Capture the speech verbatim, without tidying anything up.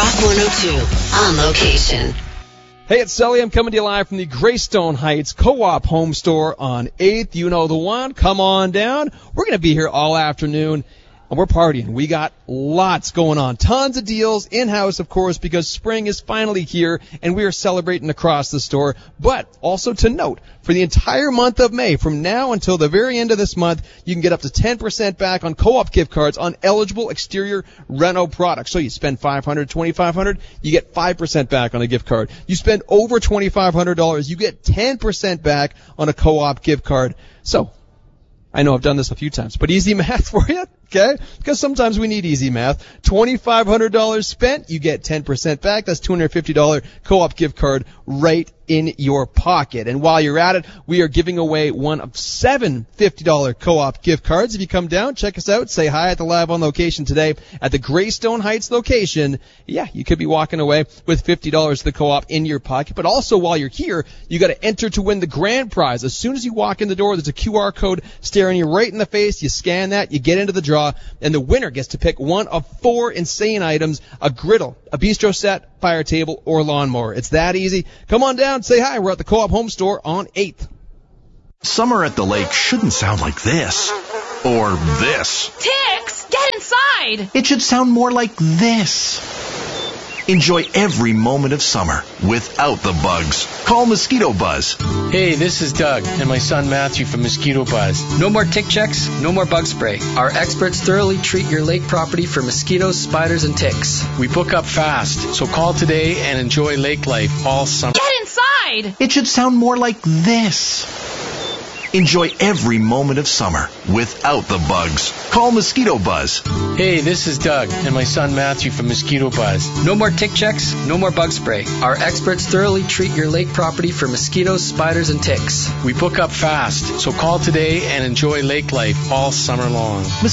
Rock one oh two, on location. Hey, it's Sully. I'm coming to you live from the Greystone Heights Co-op Home Store on eighth. You know the one. Come on down. We're going to be here all afternoon, and we're partying. We got lots going on. Tons of deals in-house, of course, because spring is finally here, and we are celebrating across the store. But also to note, for the entire month of May, from now until the very end of this month, you can get up to ten percent back on co-op gift cards on eligible exterior reno products. So you spend five hundred dollars, twenty-five hundred dollars, you get five percent back on a gift card. You spend over twenty-five hundred dollars, you get ten percent back on a co-op gift card. So, I know I've done this a few times, but easy math for you, okay? Because sometimes we need easy math. twenty-five hundred dollars spent, you get ten percent back. That's two hundred fifty dollars co-op gift card right in your pocket. And while you're at it, we are giving away one of seven fifty dollars co-op gift cards. If you come down, check us out, say hi at the Live on Location today at the Greystone Heights location. Yeah, you could be walking away with fifty dollars to the co-op in your pocket. But also while you're here, you got to enter to win the grand prize. As soon as you walk in the door, there's a Q R code staring you right in the face. You scan that, you get into the draw, and the winner gets to pick one of four insane items: a griddle, a bistro set, fire table, or lawnmower. It's that easy. Come on down, say hi. We're at the Co-op Home Store on eighth. Summer at the lake shouldn't sound like this. Or this. Tix, get inside! It should sound more like this. Enjoy every moment of summer without the bugs. Call Mosquito Buzz. Hey, this is Doug and my son Matthew from Mosquito Buzz. No more tick checks, no more bug spray. Our experts thoroughly treat your lake property for mosquitoes, spiders, and ticks. We book up fast, so call today and enjoy lake life all summer. Get inside! It should sound more like this. Enjoy every moment of summer without the bugs. Call Mosquito Buzz. Hey, this is Doug and my son Matthew from Mosquito Buzz. No more tick checks, no more bug spray. Our experts thoroughly treat your lake property for mosquitoes, spiders, and ticks. We book up fast, so call today and enjoy lake life all summer long.